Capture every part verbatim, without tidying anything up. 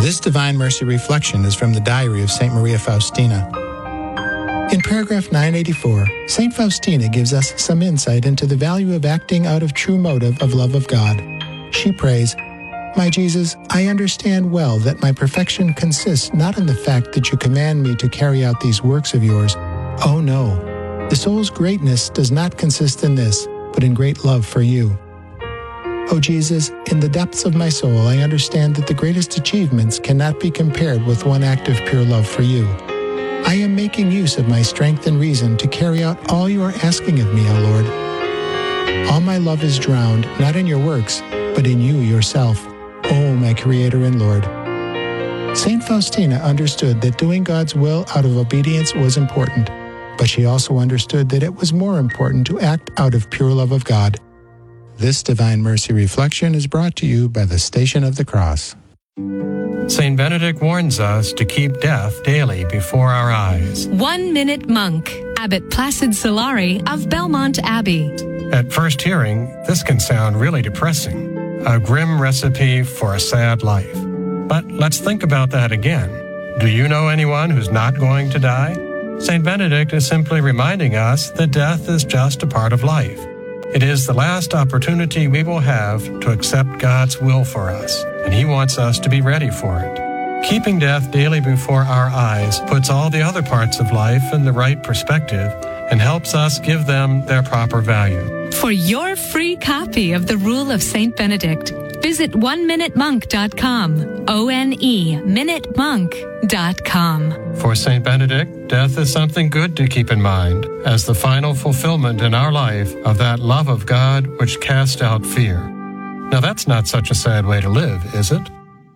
This Divine Mercy reflection is from the diary of Saint Maria Faustina. In paragraph nine eighty-four, Saint Faustina gives us some insight into the value of acting out of true motive of love of God. She prays, "My Jesus, I understand well that my perfection consists not in the fact that you command me to carry out these works of yours. Oh no, the soul's greatness does not consist in this, but in great love for you. Oh Jesus, in the depths of my soul, I understand that the greatest achievements cannot be compared with one act of pure love for you. I am making use of my strength and reason to carry out all you are asking of me, O Lord. All my love is drowned, not in your works, but in you yourself, O my Creator and Lord." Saint Faustina understood that doing God's will out of obedience was important, but she also understood that it was more important to act out of pure love of God. This Divine Mercy reflection is brought to you by the Station of the Cross. Saint Benedict warns us to keep death daily before our eyes. One Minute Monk, Abbot Placid Solari of Belmont Abbey. At first hearing, this can sound really depressing, a grim recipe for a sad life. But let's think about that again. Do you know anyone who's not going to die? Saint Benedict is simply reminding us that death is just a part of life. It is the last opportunity we will have to accept God's will for us, and He wants us to be ready for it. Keeping death daily before our eyes puts all the other parts of life in the right perspective and helps us give them their proper value. For your free copy of The Rule of Saint Benedict, visit one minute monk dot com, O N E, minute monk dot com. For Saint Benedict, death is something good to keep in mind as the final fulfillment in our life of that love of God which casts out fear. Now that's not such a sad way to live, is it?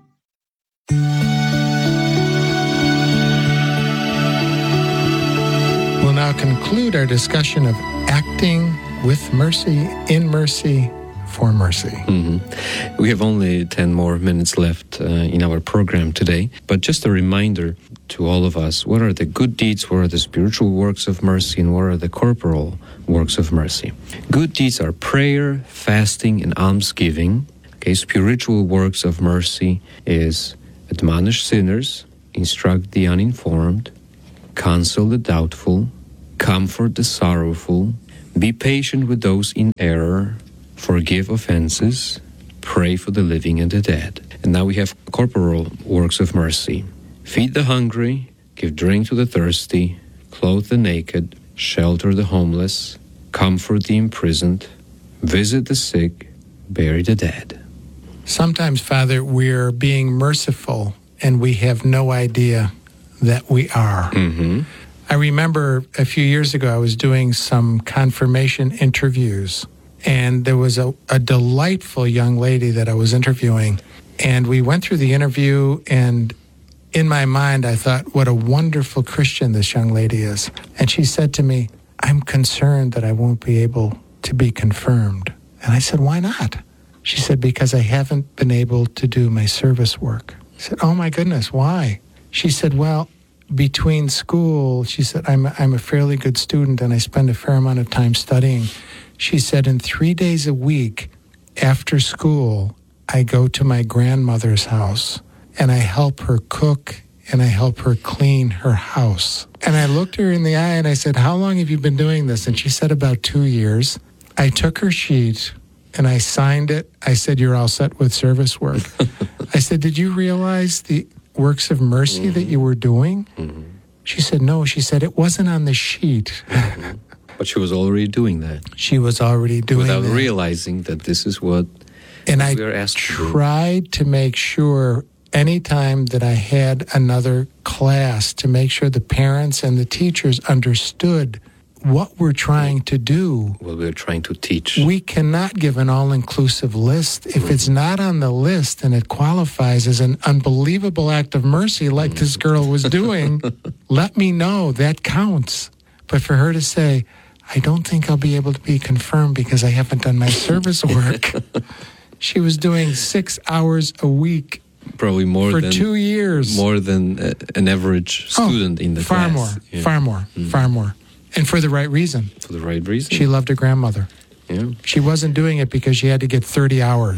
We'll now conclude our discussion of acting with mercy, in mercy, for mercy. Mm-hmm. We have only ten more minutes left uh, in our program today, but just a reminder to all of us, what are the good deeds, what are the spiritual works of mercy, and what are the corporal works of mercy? Good deeds are prayer, fasting, and almsgiving. Okay, spiritual works of mercy is admonish sinners, instruct the uninformed, counsel the doubtful, comfort the sorrowful, be patient with those in error, forgive offenses, pray for the living and the dead. And now we have corporal works of mercy. Feed the hungry, give drink to the thirsty, clothe the naked, shelter the homeless, comfort the imprisoned, visit the sick, bury the dead. Sometimes, Father, we're being merciful and we have no idea that we are. Mm-hmm. I remember a few years ago I was doing some confirmation interviews, and there was a, a delightful young lady that I was interviewing, and we went through the interview, and in my mind I thought, what a wonderful Christian this young lady is. And she said to me, "I'm concerned that I won't be able to be confirmed." And I said, "Why not?" She said, "Because I haven't been able to do my service work." I said, "Oh my goodness, why?" She said, "Well, between school," she said, I'm, I'm a fairly good student and I spend a fair amount of time studying. She said, "In three days a week after school, I go to my grandmother's house and I help her cook and I help her clean her house." And I looked her in the eye and I said, "How long have you been doing this?" And she said, "About two years. I took her sheet and I signed it. I said, "You're all set with service work." I said, "Did you realize the works of mercy mm-hmm. that you were doing?" Mm-hmm. She said, "No." She said, "It wasn't on the sheet." Mm-hmm. But she was already doing that. She was already doing Without that. Without realizing that this is what and we I are asked to do. tried to make sure anytime that I had another class to make sure the parents and the teachers understood what we're trying to do. Well, we're trying to teach. We cannot give an all-inclusive list. If mm-hmm. it's not on the list and it qualifies as an unbelievable act of mercy like mm-hmm. this girl was doing, let me know. That counts. But for her to say, "I don't think I'll be able to be confirmed because I haven't done my service work." She was doing six hours a week. Probably more for than... For two years. More than uh, an average student oh, in the far class. More, yeah. Far more, mm. far more. And for the right reason. For the right reason. She loved her grandmother. Yeah. She wasn't doing it because she had to get thirty hours.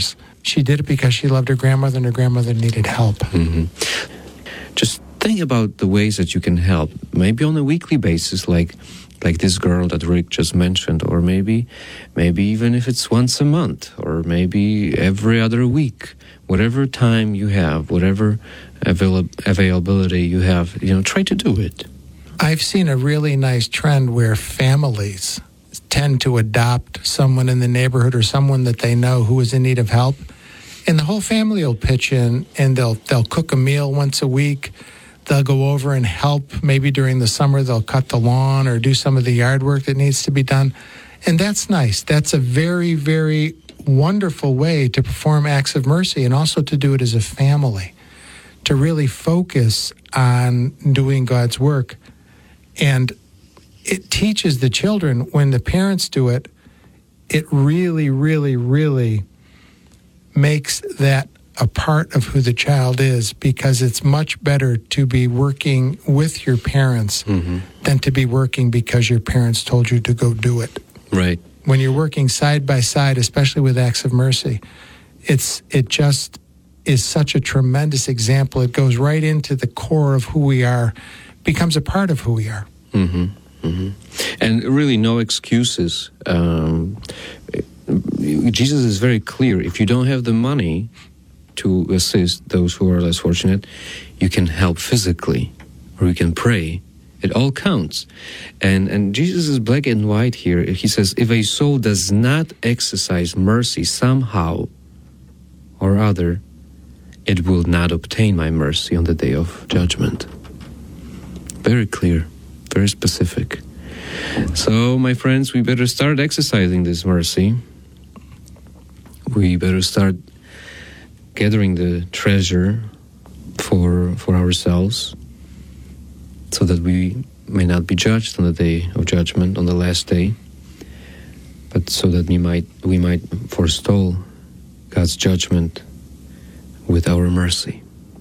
She did it because she loved her grandmother and her grandmother needed help. Mm-hmm. Just think about the ways that you can help, maybe on a weekly basis, like like this girl that Rick just mentioned, or maybe maybe even if it's once a month, or maybe every other week. Whatever time you have, whatever avail- availability you have, you know, try to do it. I've seen a really nice trend where families tend to adopt someone in the neighborhood or someone that they know who is in need of help, and the whole family will pitch in, and they'll they'll cook a meal once a week. They'll go over and help. Maybe during the summer they'll cut the lawn or do some of the yard work that needs to be done, and that's nice. That's a very, very wonderful way to perform acts of mercy, and also to do it as a family, to really focus on doing God's work. And it teaches the children, when the parents do it, it really, really, really makes that a part of who the child is, because it's much better to be working with your parents mm-hmm. than to be working because your parents told you to go do it. Right. When you're working side by side, especially with acts of mercy, it's it just is such a tremendous example. It goes right into the core of who we are, becomes a part of who we are. Mm-hmm. Mm-hmm. And really no excuses. Um, Jesus is very clear. If you don't have the money to assist those who are less fortunate, you can help physically, or you can pray. It all counts. And and Jesus is black and white here. He says, if a soul does not exercise mercy somehow or other, it will not obtain my mercy on the day of judgment. Very clear, very specific. So, my friends, we better start exercising this mercy. We better start gathering the treasure for for ourselves, so that we may not be judged on the day of judgment, on the last day, but so that we might we might forestall God's judgment with our mercy.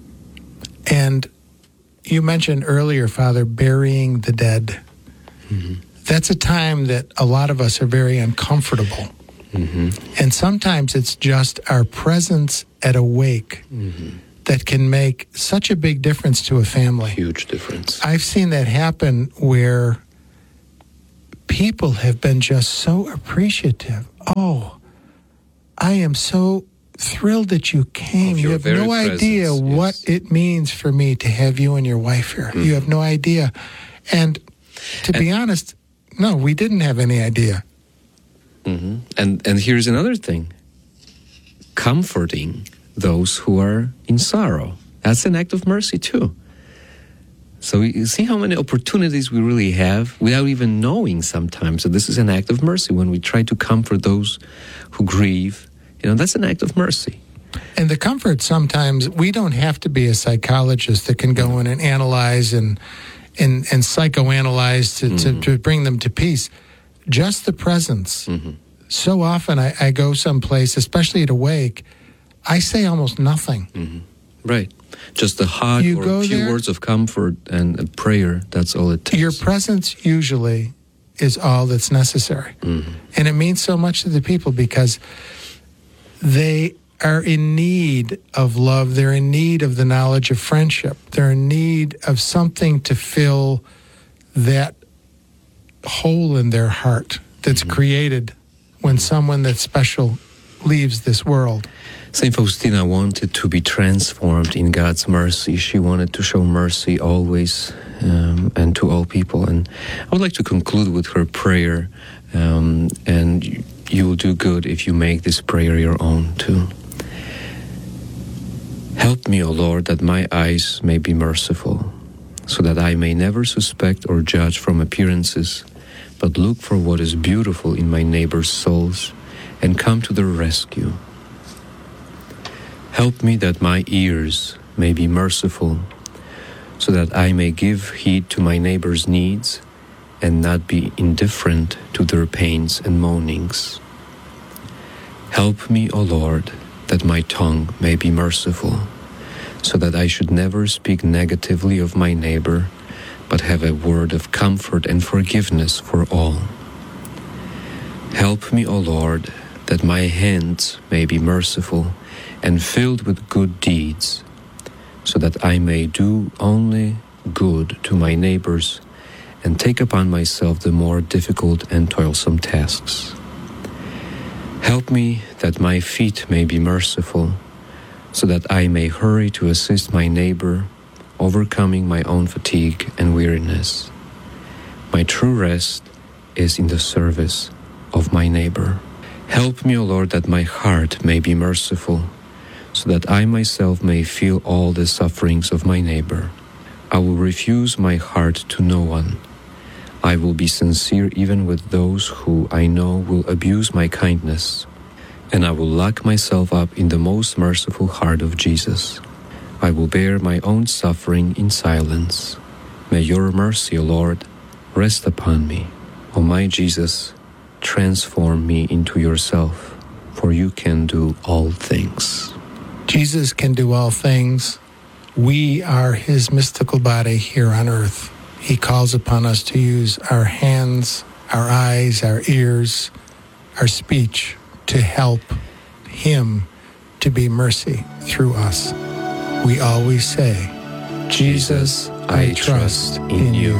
And you mentioned earlier, Father, burying the dead. Mm-hmm. That's a time that a lot of us are very uncomfortable. Mm-hmm. And sometimes it's just our presence at a wake mm-hmm. that can make such a big difference to a family. Huge difference. I've seen that happen where people have been just so appreciative. Oh, I am so thrilled that you came. You have no presence. idea yes. what it means for me to have you and your wife here. Mm-hmm. You have no idea. And to and, be honest, no, we didn't have any idea. Mm-hmm. And and here's another thing. Comforting those who are in sorrow. That's an act of mercy too. So you see how many opportunities we really have without even knowing sometimes that this is an act of mercy when we try to comfort those who grieve. You know, that's an act of mercy. And the comfort, sometimes we don't have to be a psychologist that can go in and analyze and and, and psychoanalyze to, mm-hmm. to, to bring them to peace. Just the presence. Mm-hmm. So often I, I go someplace, especially at a wake, I say almost nothing. Mm-hmm. Right. Just a hug you or a few there, words of comfort and a prayer, that's all it takes. Your presence usually is all that's necessary. Mm-hmm. And it means so much to the people because they are in need of love. They're in need of the knowledge of friendship. They're in need of something to fill that hole in their heart that's mm-hmm. created when someone that's special leaves this world. Saint Faustina wanted to be transformed in God's mercy. She wanted to show mercy always um, and to all people. And I would like to conclude with her prayer. Um, and you, you will do good if you make this prayer your own too. Help me, O Lord, that my eyes may be merciful, so that I may never suspect or judge from appearances, but look for what is beautiful in my neighbor's souls and come to their rescue. Help me that my ears may be merciful, so that I may give heed to my neighbor's needs and not be indifferent to their pains and moanings. Help me, O Lord, that my tongue may be merciful, so that I should never speak negatively of my neighbor, but have a word of comfort and forgiveness for all. Help me, O Lord, that my hands may be merciful and filled with good deeds, so that I may do only good to my neighbors and take upon myself the more difficult and toilsome tasks. Help me that my feet may be merciful, so that I may hurry to assist my neighbor, overcoming my own fatigue and weariness. My true rest is in the service of my neighbor. Help me, O Lord, that my heart may be merciful, so that I myself may feel all the sufferings of my neighbor. I will refuse my heart to no one. I will be sincere even with those who I know will abuse my kindness, and I will lock myself up in the most merciful heart of Jesus. I will bear my own suffering in silence. May your mercy, O Lord, rest upon me. O my Jesus, transform me into yourself, for you can do all things. Jesus can do all things. We are his mystical body here on earth. He calls upon us to use our hands, our eyes, our ears, our speech to help him to be mercy through us. We always say, Jesus, I trust in you.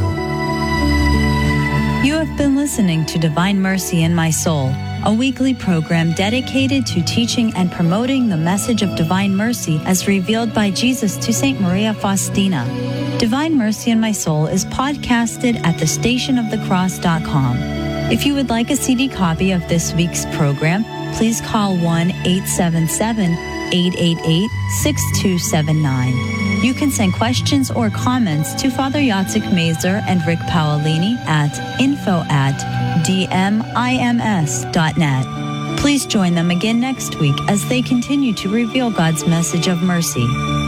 You have been listening to Divine Mercy in My Soul, a weekly program dedicated to teaching and promoting the message of divine mercy as revealed by Jesus to Saint Maria Faustina. Divine Mercy in My Soul is podcasted at the station of the cross dot com. If you would like a C D copy of this week's program, please call one eight seven seven, eight eight eight, six two seven nine. You can send questions or comments to Father Yatsik Mazer and Rick Paolini at info at d m i m s dot net. Please join them again next week as they continue to reveal God's message of mercy.